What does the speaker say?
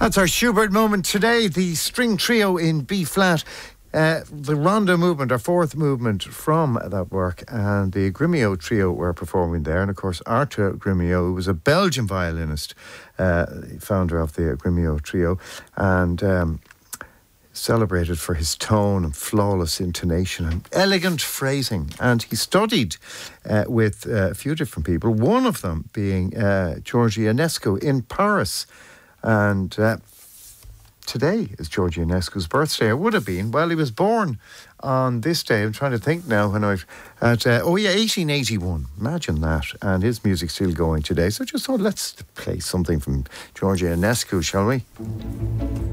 That's our Schubert moment today. The string trio in B flat. The Rondo movement, our fourth movement from that work, and the Grimio trio were performing there. And of course, Arthur Grimio, who was a Belgian violinist, founder of the Grimio trio, and celebrated for his tone and flawless intonation and elegant phrasing. And he studied with a few different people, one of them being Georgi Enescu in Paris. And today is Georgi Enescu's birthday. It would have been. Well, he was born on this day. I'm trying to think now when 1881. Imagine that. And his music's still going today. So just thought, let's play something from Georgi Enescu, shall we?